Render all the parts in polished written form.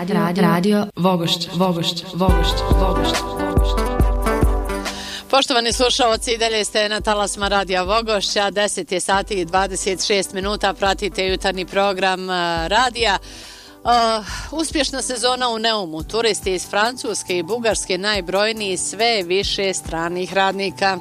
Radio Vogošća. Poštovani slušalci, i dalje ste na talasima Radija Vogošća, 10 je sati i 26 minuta, pratite jutarnji program radija. Uspješna sezona u Neumu, turisti iz Francuske i Bugarske najbrojniji, sve više stranih radnika.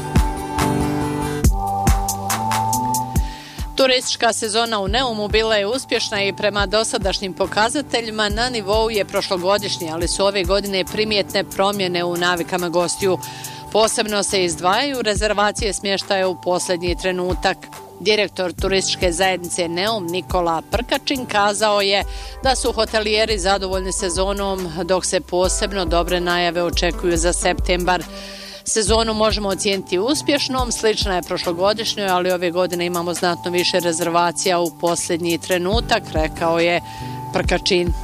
Turistička sezona u Neumu bila je uspješna i prema dosadašnjim pokazateljima na nivou je prošlogodišnji, ali su ove godine primjetne promjene u navikama gostiju. Posebno se izdvajaju rezervacije smještaja u posljednji trenutak. Direktor turističke zajednice Neum Nikola Prkačin kazao je da su hotelijeri zadovoljni sezonom, dok se posebno dobre najave očekuju za septembar. Sezonu možemo ocijeniti uspješnom, slična je prošlogodišnjoj, ali ove godine imamo znatno više rezervacija u posljednji trenutak, rekao je Prkačin.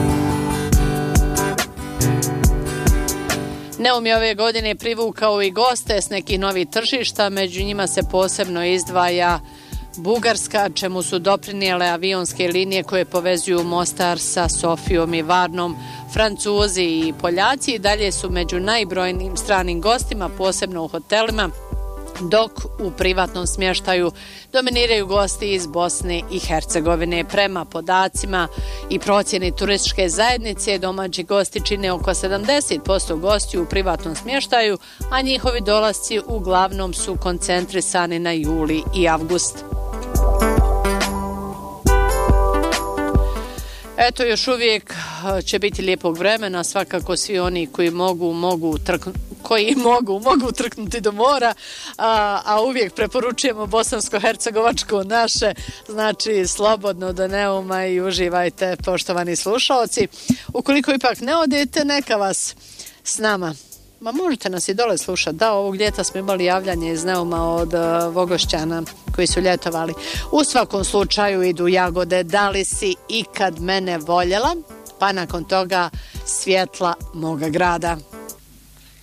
Neum je ove godine privukao i goste s nekih novih tržišta, među njima se posebno izdvaja Bugarska, čemu su doprinijele avionske linije koje povezuju Mostar sa Sofijom i Varnom. Francuzi i Poljaci i dalje su među najbrojnijim stranim gostima, posebno u hotelima, dok u privatnom smještaju dominiraju gosti iz Bosne i Hercegovine. Prema podacima i procjeni turističke zajednice, domaći gosti čine oko 70% gostiju u privatnom smještaju, a njihovi dolasci uglavnom su koncentrisani na juli i avgust. Eto, još uvijek će biti lijepog vremena, svakako svi oni koji mogu trknuti do mora, a uvijek preporučujemo bosansko-hercegovačko naše, znači slobodno do Neuma i uživajte, poštovani slušalci. Ukoliko ipak ne odete, neka vas s nama. Ma možete nas i dole slušati. Da, ovog ljeta smo imali javljanje iz Neuma od Vogošćana koji su ljetovali. U svakom slučaju idu jagode Da li si ikad mene voljela, pa nakon toga Svjetla moga grada.